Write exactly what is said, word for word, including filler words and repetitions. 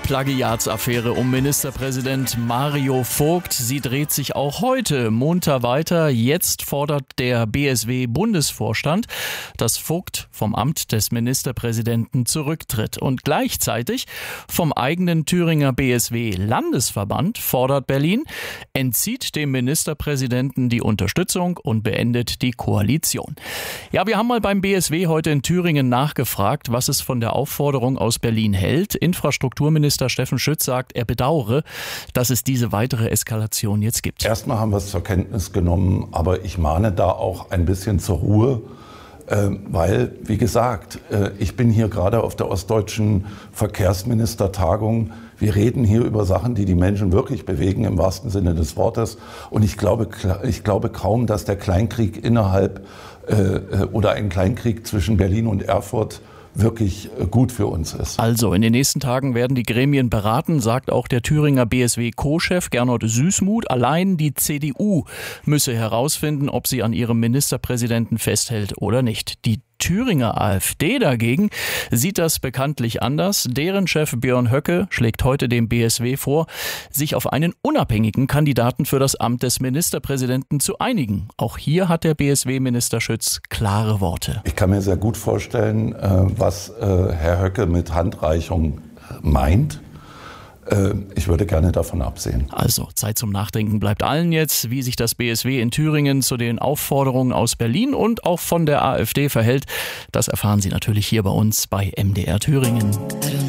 Plagiatsaffäre um Ministerpräsident Mario Vogt. Sie dreht sich auch heute munter weiter. Jetzt fordert der B S W-Bundesvorstand, dass Vogt vom Amt des Ministerpräsidenten zurücktritt. Und gleichzeitig vom eigenen Thüringer B S W-Landesverband fordert Berlin, entzieht dem Ministerpräsidenten die Unterstützung und beendet die Koalition. Ja, wir haben mal beim B S W heute in Thüringen nachgefragt, was es von der Aufforderung aus Berlin hält. Infrastrukturminister Steffen Schütz sagt, er bedauere, dass es diese weitere Eskalation jetzt gibt. Erstmal haben wir es zur Kenntnis genommen, aber ich mahne da auch ein bisschen zur Ruhe, äh, weil, wie gesagt, äh, ich bin hier gerade auf der Ostdeutschen Verkehrsministertagung. Wir reden hier über Sachen, die die Menschen wirklich bewegen, im wahrsten Sinne des Wortes. Und ich glaube, ich glaube kaum, dass der Kleinkrieg innerhalb äh, oder ein Kleinkrieg zwischen Berlin und Erfurt wirklich gut für uns ist. Also, in den nächsten Tagen werden die Gremien beraten, sagt auch der Thüringer B S W-Co-Chef Gernot Süßmuth. Allein die C D U müsse herausfinden, ob sie an ihrem Ministerpräsidenten festhält oder nicht. Die Thüringer AfD dagegen sieht das bekanntlich anders. Deren Chef Björn Höcke schlägt heute dem B S W vor, sich auf einen unabhängigen Kandidaten für das Amt des Ministerpräsidenten zu einigen. Auch hier hat der B S W-Minister Schütz klare Worte. Ich kann mir sehr gut vorstellen, was Herr Höcke mit Handreichung meint. Ich würde gerne davon absehen. Also Zeit zum Nachdenken bleibt allen jetzt, wie sich das B S W in Thüringen zu den Aufforderungen aus Berlin und auch von der AfD verhält. Das erfahren Sie natürlich hier bei uns bei M D R Thüringen.